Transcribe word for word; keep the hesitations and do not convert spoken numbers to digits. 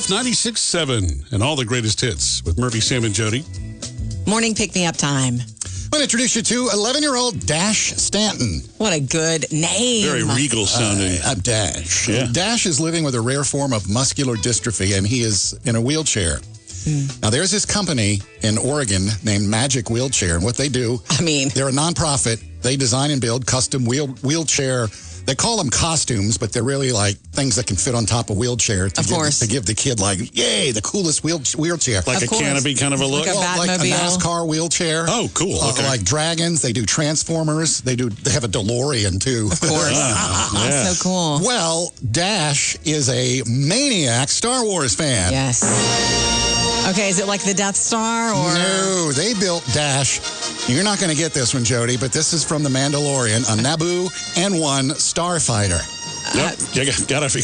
Wolf ninety-six seven and all the greatest hits with Murphy, Sam, and Jody. Morning pick-me-up time. I'm going to introduce you to eleven-year-old Dash Stanton. What a good name. Very regal sounding. Uh, I'm Dash. Yeah. Dash is living with a rare form of muscular dystrophy, and he is in a wheelchair. Mm. Now, there's this company in Oregon named Magic Wheelchair, and what they do, I mean, they're a nonprofit. They design and build custom wheel wheelchair. They call them costumes, but they're really like things that can fit on top of wheelchair. To of give, course. To give the kid, like, yay, the coolest wheel, wheelchair. Like of a course. canopy kind of a look? Like a well, like a Batmobile. NASCAR wheelchair. Oh, cool. Uh, Okay. like Dragons. They do Transformers. They do. They have a DeLorean, too. Of course. Ah, yeah. So cool. Well, Dash is a maniac Star Wars fan. Yes. Okay, is it like the Death Star or? No, they built Dash. You're not going to get this one, Jody, but this is from The Mandalorian, a Naboo N one starfighter. Yep. You got to